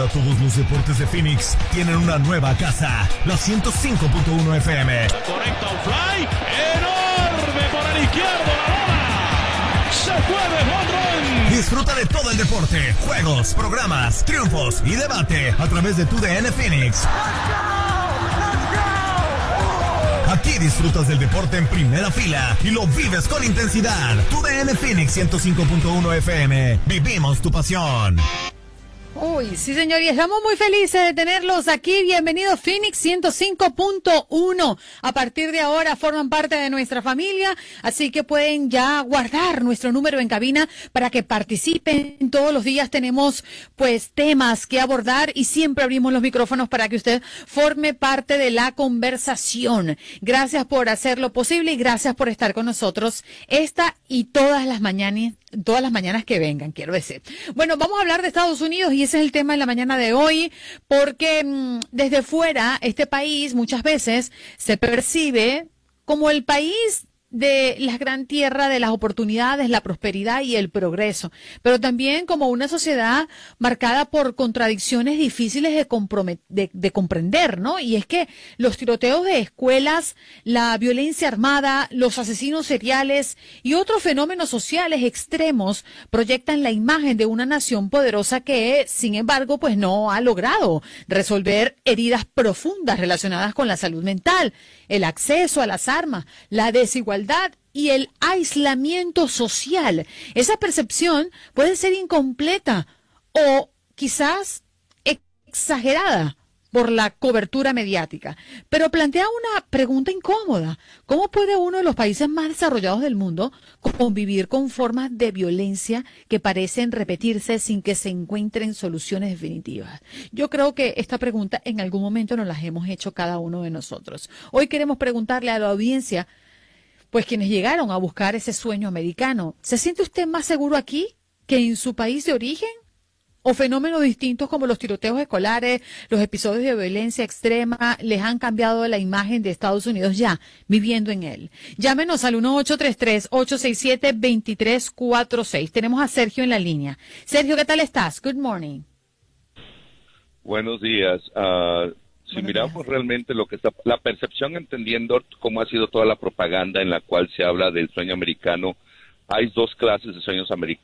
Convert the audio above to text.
todos los deportes de Phoenix tienen una nueva casa, la 105.1 FM. Conecta un fly enorme por el izquierdo, la bola se fue de home run. Disfruta de todo el deporte, juegos, programas, triunfos y debate a través de TUDN Phoenix. Aquí disfrutas del deporte en primera fila y lo vives con intensidad. TUDN Phoenix 105.1 FM. Vivimos tu pasión. Uy, sí, señor, y estamos muy felices de tenerlos aquí. Bienvenidos Phoenix 105.1. A partir de ahora forman parte de nuestra familia, así que pueden ya guardar nuestro número en cabina para que participen. Todos los días tenemos pues temas que abordar y siempre abrimos los micrófonos para que usted forme parte de la conversación. Gracias por hacerlo posible y gracias por estar con nosotros esta y todas las mañanas que vengan, quiero decir. Bueno, vamos a hablar de Estados Unidos y ese es el tema de la mañana de hoy, porque desde fuera este país muchas veces se percibe como el país de la gran tierra de las oportunidades, la prosperidad y el progreso, pero también como una sociedad marcada por contradicciones difíciles de comprender, ¿no? Y es que los tiroteos de escuelas, la violencia armada, los asesinos seriales y otros fenómenos sociales extremos proyectan la imagen de una nación poderosa que, sin embargo, pues no ha logrado resolver heridas profundas relacionadas con la salud mental, el acceso a las armas, la desigualdad y el aislamiento social. Esa percepción puede ser incompleta o quizás exagerada por la cobertura mediática, pero plantea una pregunta incómoda. ¿Cómo puede uno de los países más desarrollados del mundo convivir con formas de violencia que parecen repetirse sin que se encuentren soluciones definitivas? Yo creo que esta pregunta en algún momento nos la hemos hecho cada uno de nosotros. Hoy queremos preguntarle a la audiencia, pues quienes llegaron a buscar ese sueño americano, ¿se siente usted más seguro aquí que en su país de origen? ¿O fenómenos distintos como los tiroteos escolares, los episodios de violencia extrema, les han cambiado la imagen de Estados Unidos ya viviendo en él? Llámenos al 1-833-867-2346. Tenemos a Sergio en la línea. Sergio, ¿qué tal estás? Good morning. Buenos días. Si miramos realmente lo que está, la percepción, entendiendo cómo ha sido toda la propaganda en la cual se habla del sueño americano, hay dos clases de sueños americanos.